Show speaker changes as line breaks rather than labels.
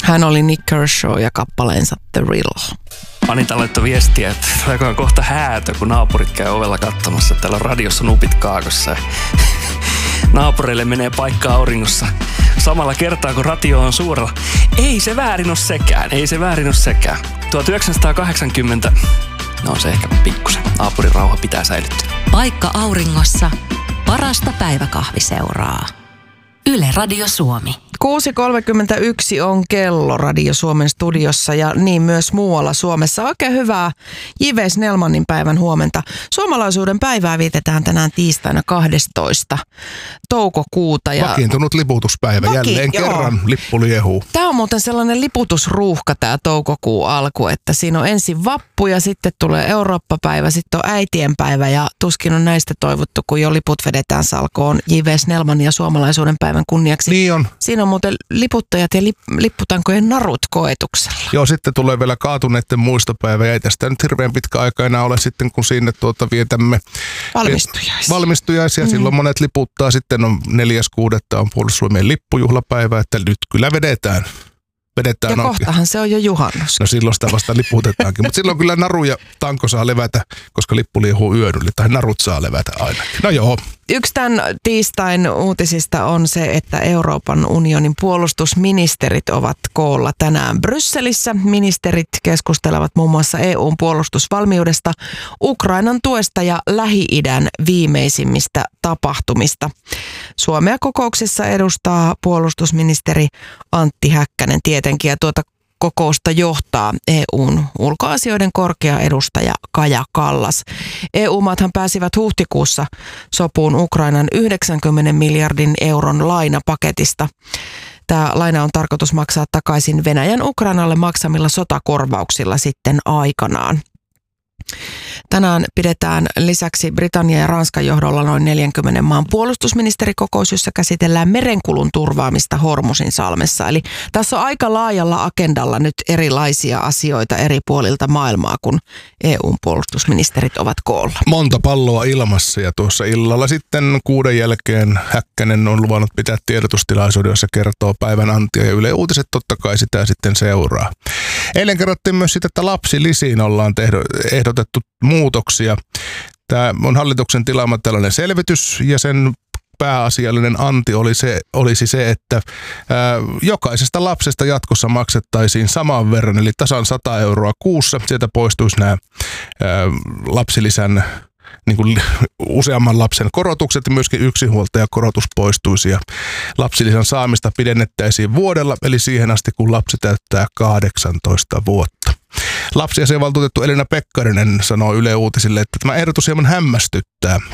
Hän oli Nick Kershaw ja kappaleensa The Real.
Anita laittoi viestiä, että on kohta häätö, kun naapurit käy ovella katsomassa. Täällä on radiossa nupit kaakossa. Naapureille menee paikka auringossa samalla kertaa, kun radio on suurella. Ei se väärin ole sekään. 1980, no on se ehkä pikkusen. Naapurin rauha pitää säilyttää.
Paikka auringossa. Parasta päiväkahviseuraa. Yle Radio Suomi.
6.31 on kello Radio Suomen studiossa ja niin myös muualla Suomessa. Oikein hyvää J.V. Snellmanin päivän huomenta. Suomalaisuuden päivää vietetään tänään tiistaina 12. toukokuuta.
Vakiintunut liputuspäivä. Jälleen kerran lippu liehuu.
Tämä on muuten sellainen liputusruuhka tämä toukokuun alku, että siinä on ensin vappu ja sitten tulee Eurooppa-päivä, sitten on äitienpäivä ja tuskin on näistä toivottu, kun jo liput vedetään salkoon J.V. Snellmanin ja suomalaisuuden päivän kunniaksi.
Niin on.
Siinä on muuten liputtajat ja lipputankojen narut koetuksella.
Joo, sitten tulee vielä kaatuneiden muistopäivä. Ei tästä nyt hirveän pitkä aika enää ole sitten, kun sinne vietämme valmistujaisia. Silloin monet liputtaa. Sitten on 4.6. on Puolustusvoimien lippujuhlapäivä, että nyt kyllä vedetään.
Ja kohtahan se on jo juhannus.
No silloin sitä vasta liputetaankin. Mutta silloin kyllä naru ja tanko saa levätä, koska lippu liehuu yön yli. Tai narut saa levätä aina. No joo.
Yksi tämän tiistain uutisista on se, että Euroopan unionin puolustusministerit ovat koolla tänään Brysselissä. Ministerit keskustelevat muun muassa EU:n puolustusvalmiudesta, Ukrainan tuesta ja Lähi-idän viimeisimmistä tapahtumista. Suomea kokouksessa edustaa puolustusministeri Antti Häkkänen tietenkin, ja tuota kokousta johtaa EU:n ulkoasioiden korkea edustaja Kaja Kallas. EU-maathan pääsivät huhtikuussa sopuun Ukrainan 90 miljardin euron lainapaketista. Tämä laina on tarkoitus maksaa takaisin Venäjän Ukrainalle maksamilla sotakorvauksilla sitten aikanaan. Tänään pidetään lisäksi Britannian ja Ranskan johdolla noin 40 maan puolustusministerikokous, jossa käsitellään merenkulun turvaamista Hormusin salmessa. Eli tässä on aika laajalla agendalla nyt erilaisia asioita eri puolilta maailmaa, kun EU:n puolustusministerit ovat koolla.
Monta palloa ilmassa ja tuossa illalla sitten 6 jälkeen Häkkänen on luvannut pitää tiedotustilaisuuden, jossa kertoo päivän antia ja Yle Uutiset totta kai sitä sitten seuraa. Eilen kerrottiin myös sitä, että lapsilisiin ollaan ehdotettu muutoksia. Tämä on hallituksen tilaama tällainen selvitys ja sen pääasiallinen anti olisi se, että jokaisesta lapsesta jatkossa maksettaisiin saman verran, eli tasan 100 euroa kuussa. Sieltä poistuisi nämä lapsilisän niin kuin useamman lapsen korotukset ja myöskin yksinhuoltajakorotus poistuisi ja lapsilisän saamista pidennettäisiin vuodella, eli siihen asti kun lapsi täyttää 18 vuotta. Lapsiasiavaltuutettu Elina Pekkarinen sanoi Yle Uutisille, että tämä ehdotus hieman hämmästyttää.